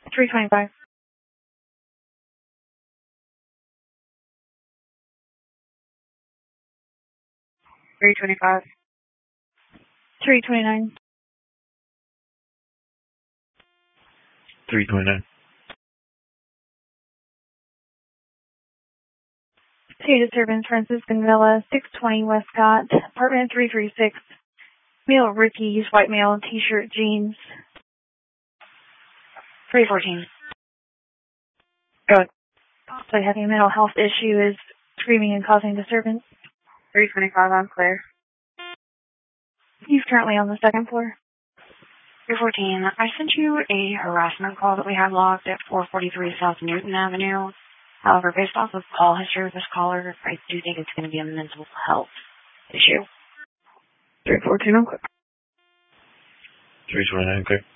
325. 325. 329. 329. Two disturbance, Franciscan Villa, 620 Westcott, apartment 336. Male rookies, white male, t-shirt, jeans. 314. Go ahead. So having a mental health issue is screaming and causing disturbance. 325, I'm clear. He's currently on the second floor. 314, I sent you a harassment call that we have logged at 443 South Newton Avenue. However, based off of call history of this caller, I do think it's going to be a mental health issue. 314, I'm clear. 329, okay.